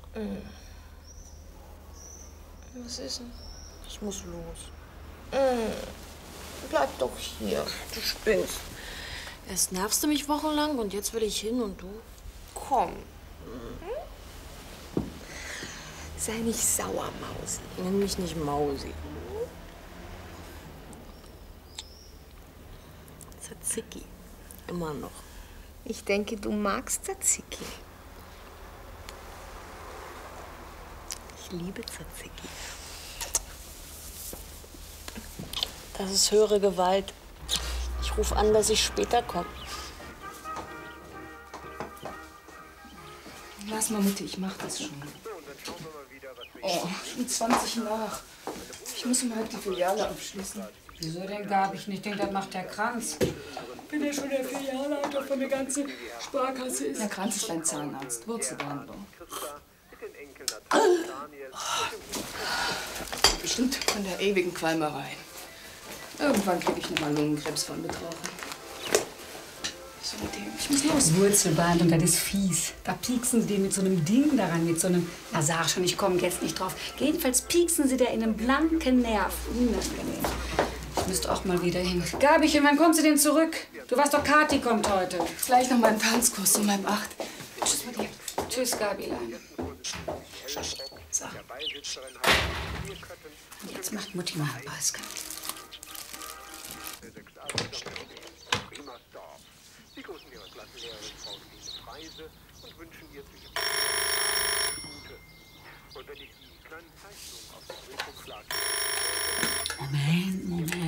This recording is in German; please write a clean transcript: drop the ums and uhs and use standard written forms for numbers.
Was ist denn? Ich muss los. Bleib doch hier. Du spinnst. Erst nervst du mich wochenlang und jetzt will ich hin und du? Komm. Sei nicht sauer, Mausi. Nenn mich nicht Mausi. Tzatziki. Immer noch. Ich denke, du magst Tzatziki. Ich liebe Tzatziki. Das ist höhere Gewalt. Ich rufe an, dass ich später komme. Lass mal, Mutti, ich mach das schon. Oh, schon 20 nach. Ich muss um halb die Filiale abschließen. Wieso denn, Gabi? Ich nicht denke, das macht der Kranz. Bin ja schon der Filialleiter von der ganzen Sparkasse ist. Der Kranz ist ein Zahnarzt, Wurzelbehandlung. Bestimmt von der ewigen Qualmerei. Irgendwann kriege ich nochmal Lungenkrebs von Mitrauchen. So mit dem. Ich muss los. Wurzelbehandlung, das ist fies. Da pieksen sie dir mit so einem Ding daran, mit so einem... Na sag schon, ich komme jetzt nicht drauf. Jedenfalls pieksen sie dir in einem blanken Nerv. Unangenehm. Ich müsste auch mal wieder hin. Gabchen, wann kommst du denn zurück? Du weißt doch, Kathi kommt heute. Gleich noch mal einen Tanzkurs um 7:30. Tschüss, Mutti. Tschüss, Gabilein. So. Und jetzt macht Mutti mal ein Basket. Sie grüßen Ihre Klassenlehrerin Frau Line Freise und wünschen ihr viel Gute. Und wenn ich die kleinen Zeichnungen auf dem Drehbuch schlage... Moment.